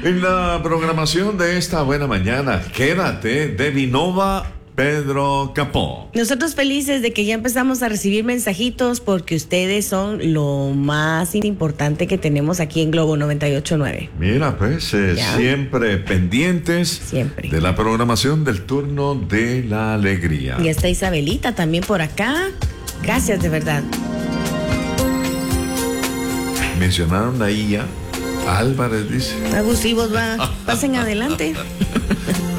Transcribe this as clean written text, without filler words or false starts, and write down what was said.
En la programación de esta buena mañana, quédate de Vinova Pedro Capó. Nosotros felices de que ya empezamos a recibir mensajitos porque ustedes son lo más importante que tenemos aquí en Globo 98.9. Mira, pues, siempre pendientes Siempre. de la programación del turno de la alegría. Y está Isabelita también por acá. Gracias, de verdad. Mencionaron ahí ya Álvarez, dice. Abusivos, pasen adelante.